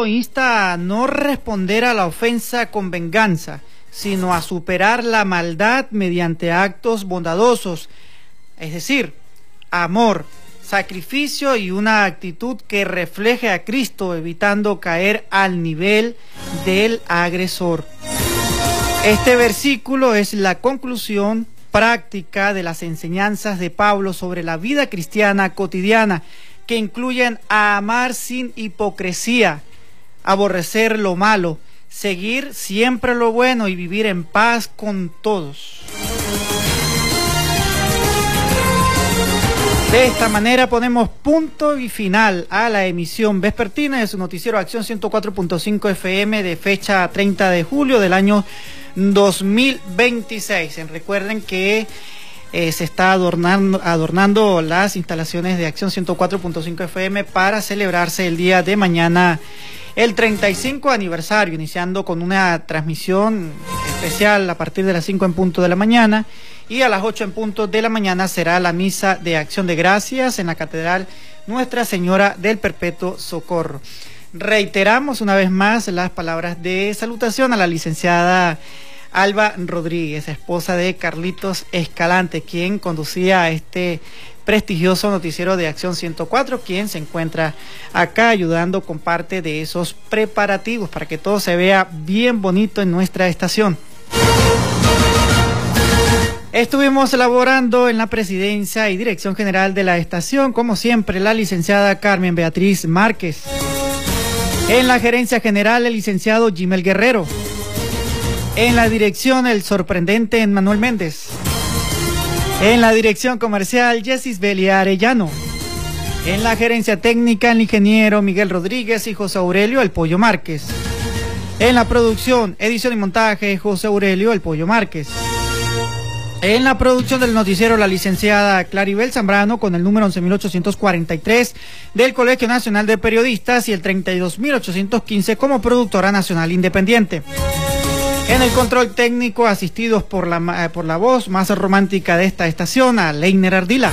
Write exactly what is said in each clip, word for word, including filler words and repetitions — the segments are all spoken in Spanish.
Pablo insta a no responder a la ofensa con venganza, sino a superar la maldad mediante actos bondadosos, es decir, amor, sacrificio y una actitud que refleje a Cristo, evitando caer al nivel del agresor. Este versículo es la conclusión práctica de las enseñanzas de Pablo sobre la vida cristiana cotidiana, que incluyen a amar sin hipocresía, aborrecer lo malo, seguir siempre lo bueno y vivir en paz con todos. De esta manera ponemos punto y final a la emisión vespertina de su noticiero Acción ciento cuatro punto cinco F M de fecha treinta de julio del año dos mil veintiséis. Recuerden que eh, se está adornando, adornando las instalaciones de Acción ciento cuatro punto cinco F M para celebrarse el día de mañana el treinta y cinco aniversario, iniciando con una transmisión especial a partir de las cinco en punto de la mañana, y a las ocho en punto de la mañana será la misa de acción de gracias en la Catedral Nuestra Señora del Perpetuo Socorro. Reiteramos una vez más las palabras de salutación a la licenciada Alba Rodríguez, esposa de Carlitos Escalante, quien conducía este prestigioso noticiero de Acción ciento cuatro, quien se encuentra acá ayudando con parte de esos preparativos para que todo se vea bien bonito en nuestra estación. Estuvimos elaborando en la presidencia y dirección general de la estación, como siempre, la licenciada Carmen Beatriz Márquez. En la gerencia general, el licenciado Jimel Guerrero. En la dirección, el sorprendente Emmanuel Méndez. En la dirección comercial, Yesis Belia Arellano. En la gerencia técnica, el ingeniero Miguel Rodríguez y José Aurelio El Pollo Márquez. En la producción, edición y montaje, José Aurelio El Pollo Márquez. En la producción del noticiero, la licenciada Claribel Zambrano, con el número once mil ochocientos cuarenta y tres del Colegio Nacional de Periodistas y el treinta y dos mil ochocientos quince como productora nacional independiente. En el control técnico, asistidos por la, por la voz más romántica de esta estación, a Leiner Ardila.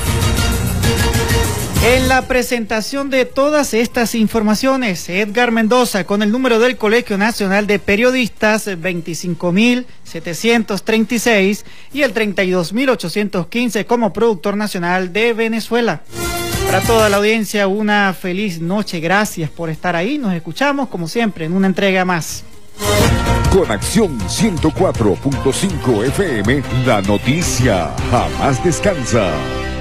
En la presentación de todas estas informaciones, Edgar Mendoza, con el número del Colegio Nacional de Periodistas veinticinco mil setecientos treinta y seis y el treinta y dos mil ochocientos quince como productor nacional de Venezuela. Para toda la audiencia, una feliz noche. Gracias por estar ahí. Nos escuchamos, como siempre, en una entrega más. Con Acción ciento cuatro punto cinco F M, la noticia jamás descansa.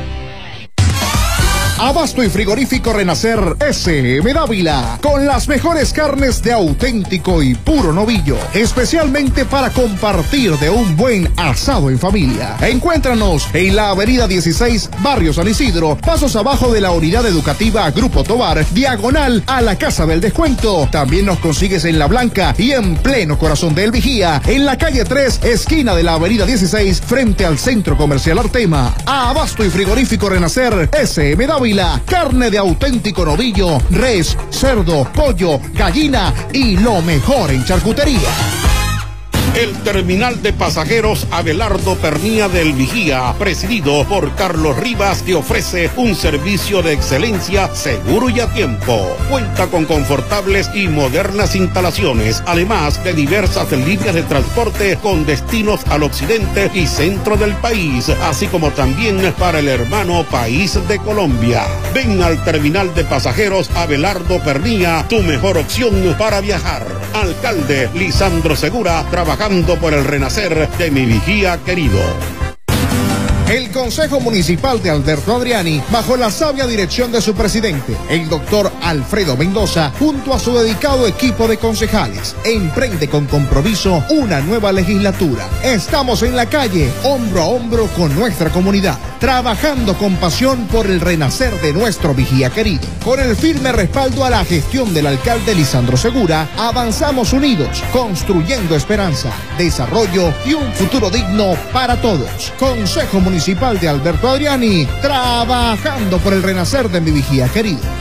Abasto y frigorífico Renacer S M Dávila, con las mejores carnes de auténtico y puro novillo, especialmente para compartir de un buen asado en familia. Encuéntranos en la avenida dieciséis, Barrio San Isidro, pasos abajo de la unidad educativa Grupo Tobar, diagonal a la Casa del Descuento. También nos consigues en La Blanca y en pleno corazón del Vigía, en la calle tres, esquina de la avenida dieciséis, frente al Centro Comercial Artema. Abasto y frigorífico Renacer S M Dávila. Carne de auténtico novillo, res, cerdo, pollo, gallina y lo mejor en charcutería. El terminal de pasajeros Abelardo Pernía del Vigía, presidido por Carlos Rivas, te ofrece un servicio de excelencia seguro y a tiempo. Cuenta con confortables y modernas instalaciones, además de diversas líneas de transporte con destinos al occidente y centro del país, así como también para el hermano país de Colombia. Ven al terminal de pasajeros Abelardo Pernía, tu mejor opción para viajar. Alcalde Lisandro Segura, trabajando por el renacer de mi Vigía querido. El Consejo Municipal de Alberto Adriani, bajo la sabia dirección de su presidente, el doctor Alfredo Mendoza, junto a su dedicado equipo de concejales, emprende con compromiso una nueva legislatura. Estamos en la calle, hombro a hombro con nuestra comunidad, trabajando con pasión por el renacer de nuestro Vigía querido. Con el firme respaldo a la gestión del alcalde Lisandro Segura, avanzamos unidos, construyendo esperanza, desarrollo y un futuro digno para todos. Consejo Municipal de Alberto Adriani, trabajando por el renacer de mi Vigía querido.